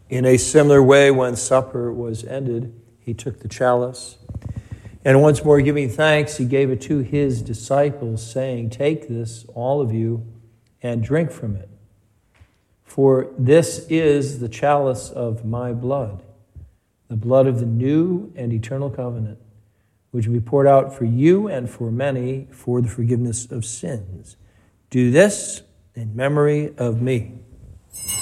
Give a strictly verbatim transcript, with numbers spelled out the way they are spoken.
In a similar way, when supper was ended, he took the chalice, and once more giving thanks, he gave it to his disciples, saying, "Take this, all of you, and drink from it. For this is the chalice of my blood, the blood of the new and eternal covenant, which will be poured out for you and for many for the forgiveness of sins. Do this in memory of me."